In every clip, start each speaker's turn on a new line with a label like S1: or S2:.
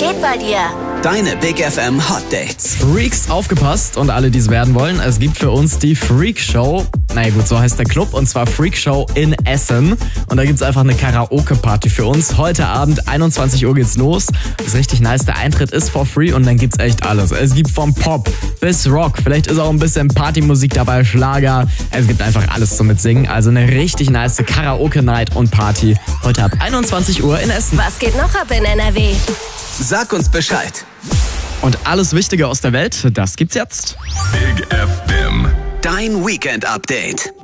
S1: geht bei dir?
S2: Deine Big FM Hot Dates.
S3: Freaks, aufgepasst und alle, die es werden wollen. Es gibt für uns die Freak Show. Naja gut, so heißt der Club, und zwar Freak Show in Essen. Und da gibt es einfach eine Karaoke-Party für uns. Heute Abend, 21 Uhr geht's los. Das ist richtig nice. Der Eintritt ist for free und dann gibt's echt alles. Es gibt vom Pop bis Rock. Vielleicht ist auch ein bisschen Partymusik dabei, Schlager. Es gibt einfach alles zum Mitsingen. Also eine richtig nice Karaoke-Night und Party. Heute ab 21 Uhr in Essen.
S1: Was geht noch ab in NRW?
S2: Sag uns Bescheid.
S3: Und alles Wichtige aus der Welt, das gibt's jetzt.
S4: Big FM.
S2: Dein Weekend-Update.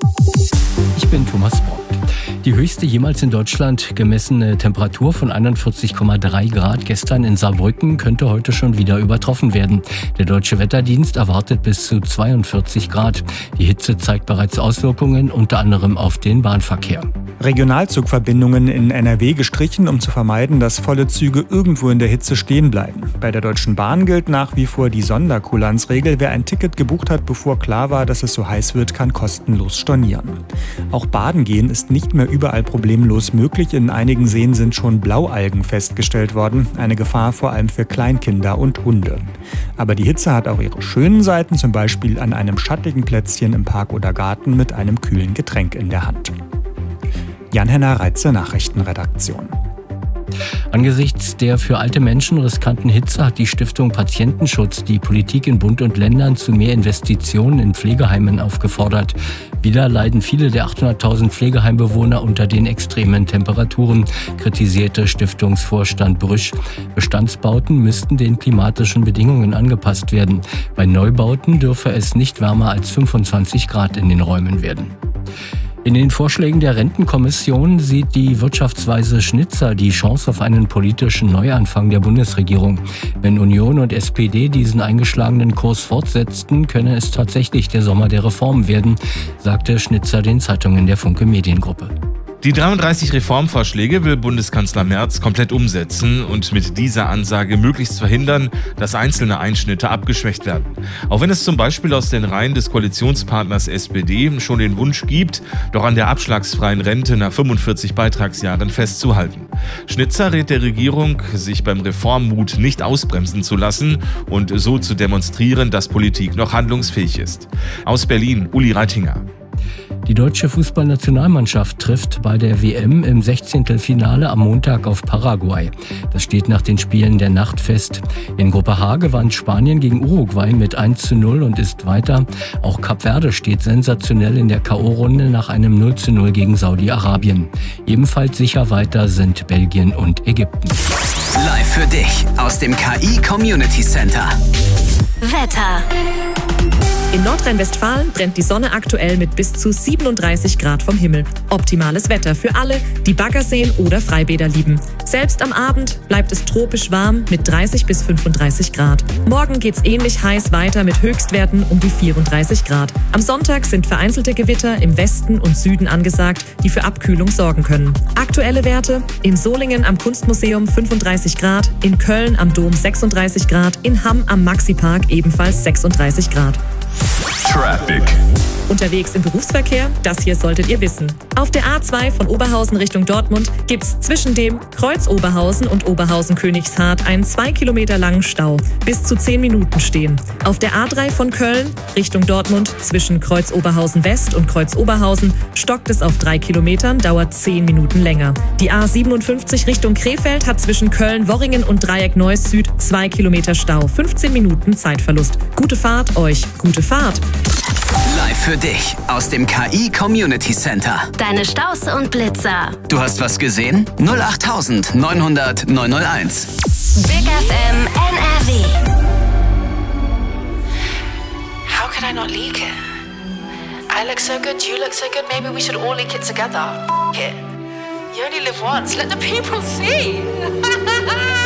S5: Ich bin Thomas Brock. Die höchste jemals in Deutschland gemessene Temperatur von 41,3 Grad gestern in Saarbrücken könnte heute schon wieder übertroffen werden. Der Deutsche Wetterdienst erwartet bis zu 42 Grad. Die Hitze zeigt bereits Auswirkungen, unter anderem auf den Bahnverkehr.
S6: Regionalzugverbindungen in NRW gestrichen, um zu vermeiden, dass volle Züge irgendwo in der Hitze stehen bleiben. Bei der Deutschen Bahn gilt nach wie vor die Sonderkulanzregel. Wer ein Ticket gebucht hat, bevor klar war, dass es so heiß wird, kann kostenlos stornieren. Auch Baden gehen ist nicht mehr überall problemlos möglich. In einigen Seen sind schon Blaualgen festgestellt worden. Eine Gefahr vor allem für Kleinkinder und Hunde. Aber die Hitze hat auch ihre schönen Seiten, zum Beispiel an einem schattigen Plätzchen im Park oder Garten mit einem kühlen Getränk in der Hand. Jan-Henner Reitze, Nachrichtenredaktion.
S5: Angesichts der für alte Menschen riskanten Hitze hat die Stiftung Patientenschutz die Politik in Bund und Ländern zu mehr Investitionen in Pflegeheimen aufgefordert. Wieder leiden viele der 800.000 Pflegeheimbewohner unter den extremen Temperaturen, kritisierte Stiftungsvorstand Brüsch. Bestandsbauten müssten den klimatischen Bedingungen angepasst werden. Bei Neubauten dürfe es nicht wärmer als 25 Grad in den Räumen werden. In den Vorschlägen der Rentenkommission sieht die Wirtschaftsweise Schnitzer die Chance auf einen politischen Neuanfang der Bundesregierung. Wenn Union und SPD diesen eingeschlagenen Kurs fortsetzten, könne es tatsächlich der Sommer der Reformen werden, sagte Schnitzer den Zeitungen der Funke Mediengruppe.
S7: Die 33 Reformvorschläge will Bundeskanzler Merz komplett umsetzen und mit dieser Ansage möglichst verhindern, dass einzelne Einschnitte abgeschwächt werden. Auch wenn es zum Beispiel aus den Reihen des Koalitionspartners SPD schon den Wunsch gibt, doch an der abschlagsfreien Rente nach 45 Beitragsjahren festzuhalten. Schnitzer rät der Regierung, sich beim Reformmut nicht ausbremsen zu lassen und so zu demonstrieren, dass Politik noch handlungsfähig ist. Aus Berlin, Uli Reitinger.
S5: Die deutsche Fußballnationalmannschaft trifft bei der WM im 16. Finale am Montag auf Paraguay. Das steht nach den Spielen der Nacht fest. In Gruppe H gewann Spanien gegen Uruguay mit 1:0 und ist weiter. Auch Kap Verde steht sensationell in der K.O.-Runde nach einem 0:0 gegen Saudi-Arabien. Ebenfalls sicher weiter sind Belgien und Ägypten.
S2: Live für dich aus dem KI Community Center.
S1: Wetter.
S8: In Nordrhein-Westfalen brennt die Sonne aktuell mit bis zu 37 Grad vom Himmel. Optimales Wetter für alle, die Baggerseen oder Freibäder lieben. Selbst am Abend bleibt es tropisch warm mit 30 bis 35 Grad. Morgen geht's ähnlich heiß weiter mit Höchstwerten um die 34 Grad. Am Sonntag sind vereinzelte Gewitter im Westen und Süden angesagt, die für Abkühlung sorgen können. Aktuelle Werte: in Solingen am Kunstmuseum 35 Grad, in Köln am Dom 36 Grad, in Hamm am Maxi-Park ebenfalls 36 Grad.
S4: Traffic.
S8: Unterwegs im Berufsverkehr? Das hier solltet ihr wissen. Auf der A2 von Oberhausen Richtung Dortmund gibt's zwischen dem Kreuz Oberhausen und Oberhausen-Königshardt einen 2 Kilometer langen Stau. Bis zu 10 Minuten stehen. Auf der A3 von Köln Richtung Dortmund zwischen Kreuz Oberhausen West und Kreuz Oberhausen stockt es auf 3 Kilometern, dauert 10 Minuten länger. Die A57 Richtung Krefeld hat zwischen Köln-Worringen und Dreieck Neuss Süd 2 Kilometer Stau. 15 Minuten Zeitverlust. Gute Fahrt euch. Gute Fahrt.
S2: Live für dich aus dem KI Community Center.
S1: Deine Staus und Blitzer.
S2: Du hast was gesehen? 08000 900 901.
S1: Big FM NRW.
S9: How could I not leak it? I look so good, you look so good, maybe we should all leak it together. F it. You only live once, let the people see.